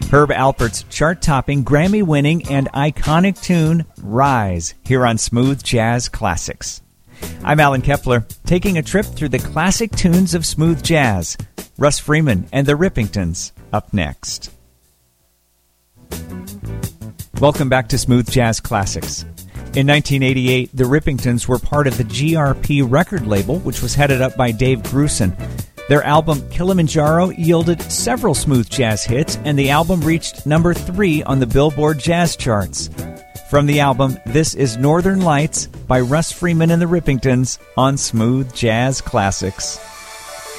Herb Alpert's chart-topping, Grammy-winning, and iconic tune, Rise, here on Smooth Jazz Classics. I'm Alan Kepler, taking a trip through the classic tunes of smooth jazz. Russ Freeman and the Rippingtons, up next. Welcome back to Smooth Jazz Classics. In 1988, the Rippingtons were part of the GRP record label, which was headed up by Dave Grusin. Their album Kilimanjaro yielded several smooth jazz hits, and the album reached number 3 on the Billboard Jazz charts. From the album, this is Northern Lights by Russ Freeman and the Rippingtons on Smooth Jazz Classics.